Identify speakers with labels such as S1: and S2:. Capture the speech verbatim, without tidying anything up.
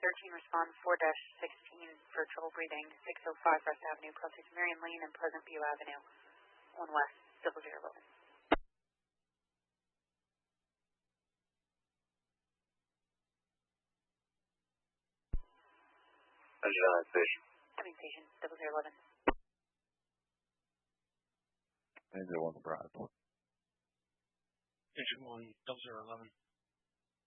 S1: thirteen, respond four dash sixteen for trouble breathing, six oh five West Avenue, crossing Marion Lane and Pleasant View Avenue, one west, double zero eleven.
S2: Engine on station.
S1: Coming station, double zero eleven.
S3: Engine one, Brad.
S4: Engine one, double zero eleven.